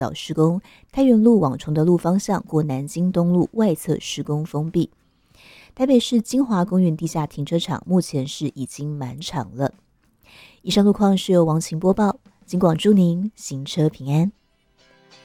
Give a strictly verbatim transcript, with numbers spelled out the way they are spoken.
岛施工，太原路往崇德路方向过南京东路外侧施工封闭。台北市金华公园地下停车场目前是已经满场了。以上路况是由王晴播报，警广祝您行车平安。